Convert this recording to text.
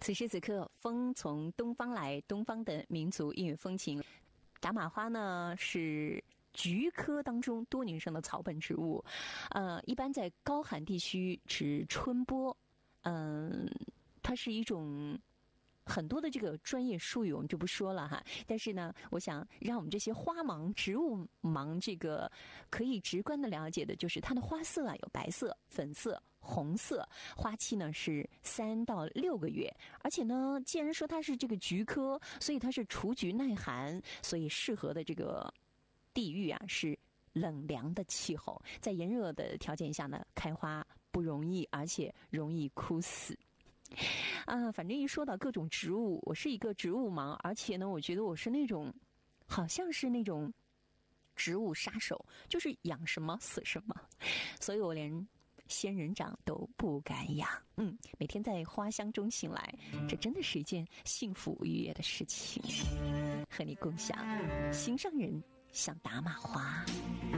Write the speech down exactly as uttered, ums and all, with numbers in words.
此时此刻，风从东方来，东方的民族音乐风情。打马花呢是菊科当中多年生的草本植物，呃，一般在高寒地区指春播，嗯、呃，它是一种。很多的这个专业术语我们就不说了哈，但是呢，我想让我们这些花盲、植物盲这个可以直观的了解的，就是它的花色啊有白色、粉色、红色，花期呢是三到六个月，而且呢，既然说它是这个菊科，所以它是雏菊耐寒，所以适合的这个地域啊是冷凉的气候，在炎热的条件下呢，开花不容易，而且容易枯死。啊，反正一说到各种植物，我是一个植物盲，而且呢，我觉得我是那种，好像是那种植物杀手，就是养什么死什么，所以我连仙人掌都不敢养。嗯，每天在花香中醒来，这真的是一件幸福愉悦的事情。和你共享，心上人像打马花。